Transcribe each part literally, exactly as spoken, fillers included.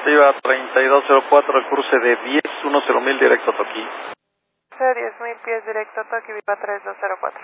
Viva treinta y dos cero cuatro, el cruce de diez mil directo a Toki. diez mil pies directo a Toki, Viva treinta y dos cero cuatro.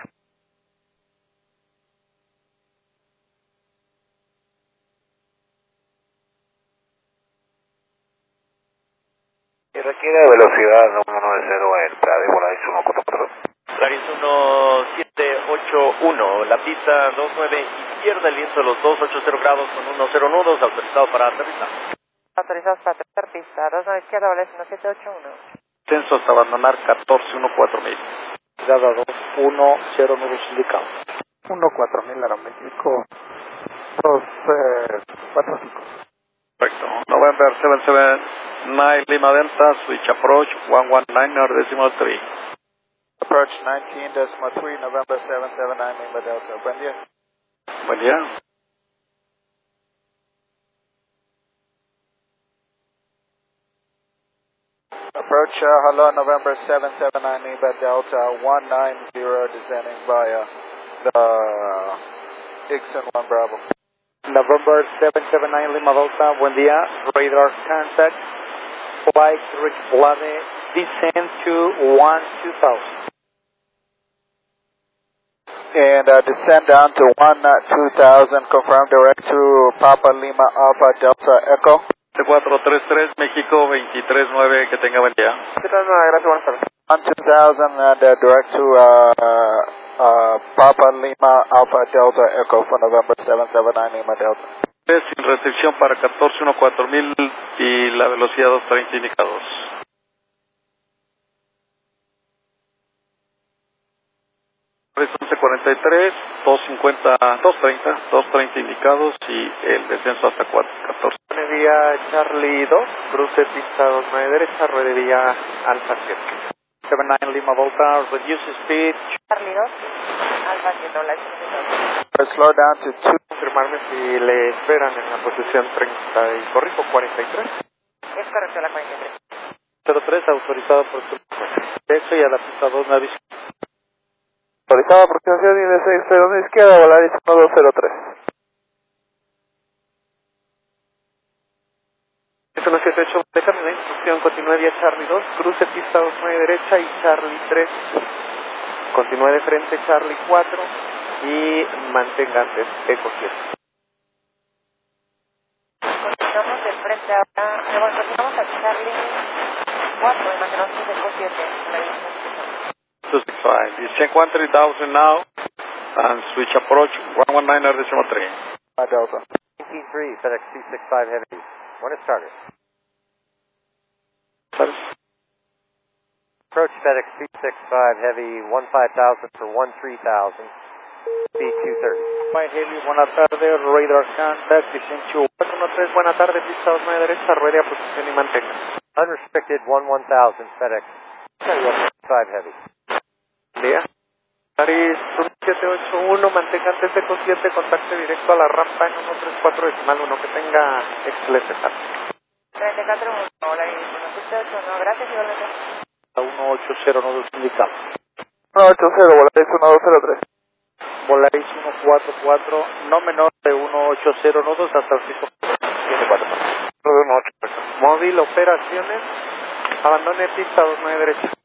Y requiere velocidad uno nueve cero en Prade, Volaris uno cuatro cuatro. Volaris uno siete ocho uno, la pista dos nueve izquierda, el viento de los dos ochenta grados con uno cero nudos, autorizado para aterrizar. Autorizados para aterrizar, pista dos nueve izquierda, Volaris uno siete ocho uno. Descenso hasta abandonar catorce catorce mil. Dada dos uno cero nudos indicados. uno cuatro mil aerométrico dos cuatro cinco. Correcto. November siete siete nine Lima Delta, switch approach one one nine decimal three. Approach nineteen decimal three, November seven seven nine Lima Delta. Buen día. Buen día. Approach uh, hello, November seven seven nine Lima Delta, one nine zero descending via the Ixon one Bravo. November seven seven nine Lima Delta, buen día, radar contact, flight Rick Blade, descend to one two thousand. And uh, descend down to one two thousand, confirm direct to Papa Lima Alpha Delta Echo. cuatro tres tres, México veintitrés nueve, que tenga buen día. Gracias, buenas tardes. one two thousand and uh, direct to uh, uh, Papa Lima Alpha Delta Echo for November seven seven nine Lima Delta. Sin restricción para catorce catorce mil y la velocidad doscientos treinta indicados. once cuarenta y tres, doscientos cincuenta, doscientos treinta, doscientos treinta indicados y el descenso hasta catorce. Vía Charlie dos, cruce pista dos nueve derecha, ruede vía Alfa siete. seven nine Lima Volta, reduce speed. Charlie dos, Alfa siete, Volaris Slow down to two. Confirmarme si le esperan en la posición treinta y corrijo cuarenta y tres. Es correcto, la cuarenta y tres. cero tres, autorizado por su derecho y a la pista dos nueve. Autorizada aproximación y de seis cero izquierda, Volaris uno dos cero tres. uno siete ocho, déjame la instrucción, continúe vía Charlie dos, cruce pista dos nueve derecha y Charlie tres. Continúe de frente Charlie cuatro y mantenga antes Eco siete. Continuamos de frente ahora, eh, bueno, continuamos a Charlie cuatro y mantenemos Eco siete. two six five, descend one three thousand now and switch approach one one nine decimal three. My Delta. nineteen three, FedEx two six five Heavy. When is target? Approach FedEx two six five Heavy, one five thousand for one three thousand, speed two thirty. White Heavy, buena tarde, radar contact, descend to one one three, buena tarde, pista dos nueve derecha, ruede a posición y mantenga. Unrestricted one one thousand, FedEx five Heavy. Día. Paris uno siete ocho uno, mantenga antes de Eco siete, contacte directo a la rampa en uno tres cuatro decimal uno, que tenga excelente tarde. treinta y cuatro uno, Volaris uno siete ocho uno, gracias igualmente. uno ocho cero nodos indicados. uno ocho cero, Volaris uno dos cero tres. Volaris uno cuatro cuatro, no menor de uno ocho cero nodos hasta el piso siete cuatro. uno ocho. Móvil, operaciones, abandone pista dos nueve derecha.